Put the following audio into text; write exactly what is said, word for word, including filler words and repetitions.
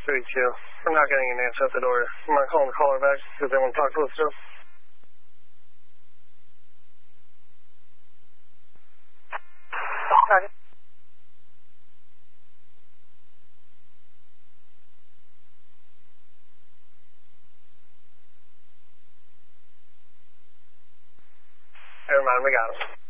three two. We're not getting an answer at the door. I'm going to call the caller back because they want to talk to us still. Okay. Never mind, we got him.